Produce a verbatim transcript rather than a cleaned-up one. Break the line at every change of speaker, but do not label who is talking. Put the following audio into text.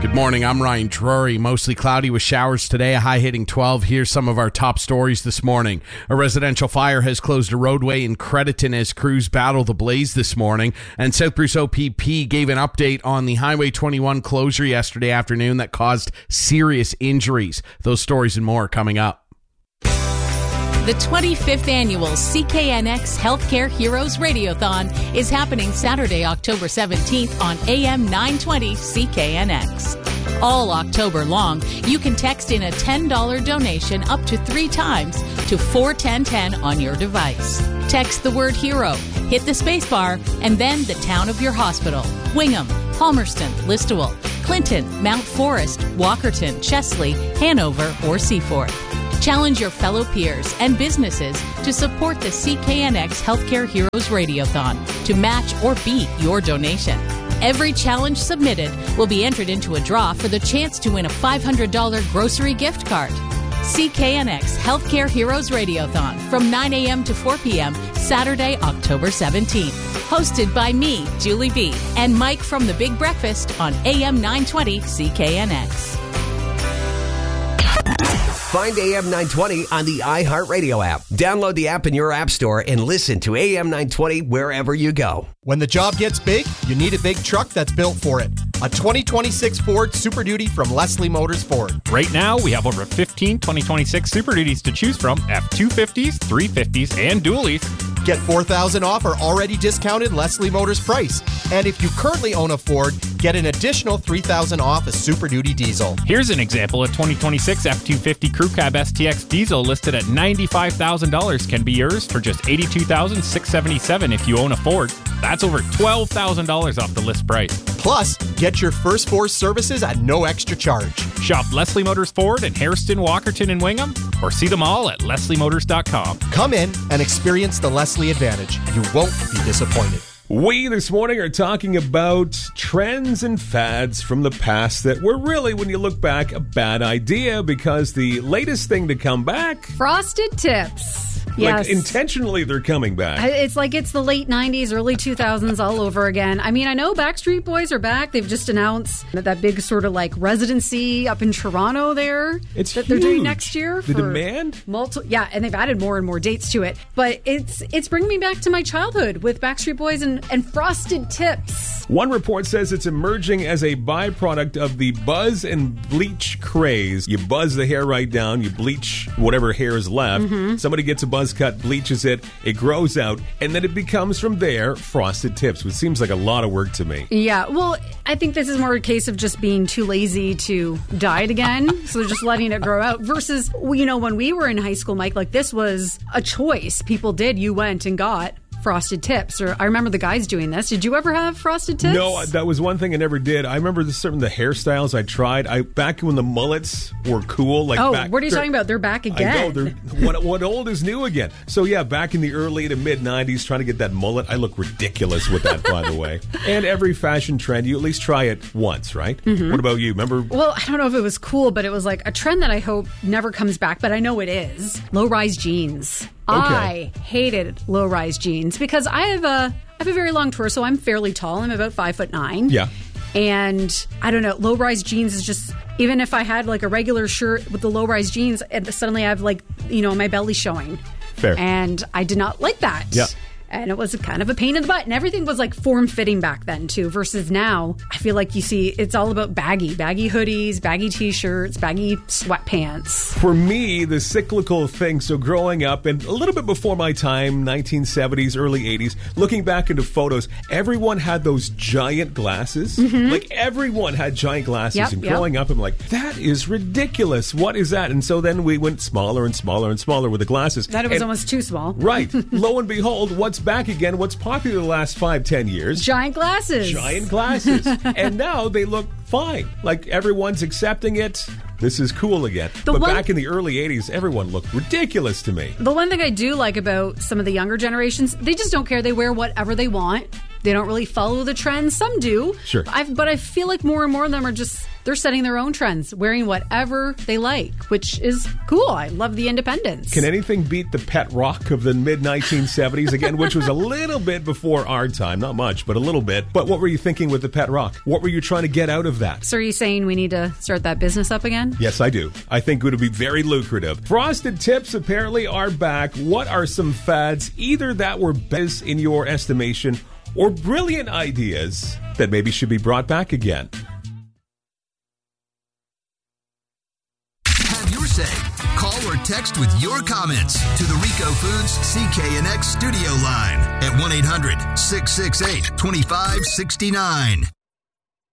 Good morning, I'm Ryan Drury. Mostly cloudy with showers today, a high hitting twelve. Here's some of our top stories this morning. A residential fire has closed a roadway in Crediton as crews battle the blaze this morning. And South Bruce O P P gave an update on the Highway twenty-one closure yesterday afternoon that caused serious injuries. Those stories and more coming up.
The twenty-fifth Annual C K N X Healthcare Heroes Radiothon is happening Saturday, October seventeenth on A M nine twenty C K N X. All October long, you can text in a ten dollars donation up to three times to four one zero one zero on your device. Text the word HERO, hit the spacebar, and then the town of your hospital. Wingham, Palmerston, Listowel, Clinton, Mount Forest, Walkerton, Chesley, Hanover, or Seaforth. Challenge your fellow peers and businesses to support the C K N X Healthcare Heroes Radiothon to match or beat your donation. Every challenge submitted will be entered into a draw for the chance to win a five hundred dollars grocery gift card. C K N X Healthcare Heroes Radiothon from nine a.m. to four p.m. Saturday, October seventeenth. Hosted by me, Julie B., and Mike from The Big Breakfast on A M nine twenty C K N X.
Find A M nine twenty on the iHeartRadio app. Download the app in your app store and listen to A M nine twenty wherever you go.
When the job gets big, you need a big truck that's built for it. A twenty twenty-six Ford Super Duty from Leslie Motors Ford.
Right now, we have over fifteen twenty twenty-six Super Duties to choose from, F two fifties, three fifties, and dualies.
Get four thousand dollars off our already discounted Leslie Motors price. And if you currently own a Ford, get an additional three thousand dollars off a Super Duty diesel.
Here's an example. A twenty twenty-six F two fifty Crew Cab S T X diesel listed at ninety-five thousand dollars can be yours for just eighty-two thousand six hundred seventy-seven dollars if you own a Ford. That's over twelve thousand dollars off the list price.
Plus, get your first four services at no extra charge.
Shop Leslie Motors Ford in Hairston, Walkerton, and Wingham, or see them all at leslie motors dot com.
Come in and experience the Leslie advantage. You won't be disappointed.
We this morning are talking about trends and fads from the past that were really, when you look back, a bad idea because the latest thing to come back...
Frosted Tips.
Like,
yes.
Intentionally, they're coming back.
It's like it's the late nineties, early two thousands all over again. I mean, I know Backstreet Boys are back. They've just announced that big sort of like residency up in Toronto there.
It's
that
huge.
They're doing next year.
The
for
demand?
Multi- yeah, and they've added more and more dates to it. But it's it's bringing me back to my childhood with Backstreet Boys and, and Frosted Tips.
One report says it's emerging as a byproduct of the buzz and bleach craze. You buzz the hair right down, you bleach whatever hair is left. Mm-hmm. Somebody gets a buzz cut, bleaches it, it grows out, and then it becomes from there Frosted Tips, which seems like a lot of work to me.
Yeah, well, I think this is more a case of just being too lazy to dye it again, so they're just letting it grow out. Versus, you know, when we were in high school, Mike, like this was a choice people did. You went and got Frosted Tips, or I remember the guys doing this. Did you ever have Frosted Tips?
No, that was one thing I never did. I remember the, certain the hairstyles I tried. I back when the mullets were cool. Like
oh,
back,
what are you talking about? They're back again.
I know. They're, what, what old is new again? So yeah, back in the early to mid nineties, trying to get that mullet. I look ridiculous with that, by the way. And every fashion trend, you at least try it once, right? Mm-hmm. What about you? Remember?
Well, I don't know if it was cool, but it was like a trend that I hope never comes back, but I know it is. Low-rise jeans. Okay. I hated low-rise jeans because I have a I have a very long torso. I'm fairly tall. I'm about five foot nine.
Yeah.
And I don't know, low-rise jeans is just, even if I had like a regular shirt with the low-rise jeans, and suddenly I have like, you know, my belly showing.
Fair.
And I did not like that.
Yeah.
And it was kind of a pain in the butt. And everything was like form-fitting back then, too. Versus now, I feel like you see it's all about baggy. Baggy hoodies, baggy T-shirts, baggy sweatpants.
For me, the cyclical thing, so growing up, and a little bit before my time, nineteen seventies, early eighties, looking back into photos, everyone had those giant glasses. Mm-hmm. Like, everyone had giant glasses.
Yep,
and
yep.
growing up, I'm like, that is ridiculous. What is that? And so then we went smaller and smaller and smaller with the glasses.
That it was
and,
almost too small.
Right. Lo and behold, what's back again? What's popular the last five, ten years?
Giant glasses.
Giant glasses. And now they look fine. Like, everyone's accepting it. This is cool again. The but one, back in the early eighties, everyone looked ridiculous to me.
The one thing I do like about some of the younger generations, they just don't care. They wear whatever they want. They don't really follow the trends. Some do.
Sure.
I've, but I feel like more and more of them are just, they're setting their own trends, wearing whatever they like, which is cool. I love the independence.
Can anything beat the pet rock of the mid nineteen seventies, again, which was a little bit before our time? Not much, but a little bit. But what were you thinking with the pet rock? What were you trying to get out of that?
So are you saying we need to start that business up again?
Yes, I do. I think it would be very lucrative. Frosted Tips apparently are back. What are some fads, either that were best in your estimation or brilliant ideas that maybe should be brought back again?
Have your say. Call or text with your comments to the Rico Foods C K N X studio line at one eight hundred six six eight two five six nine.